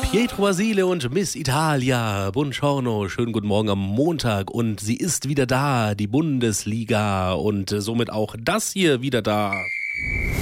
Pietro Basile und Miss Italia, buongiorno, schönen guten Morgen am Montag und sie ist wieder da, die Bundesliga und somit auch das hier wieder da.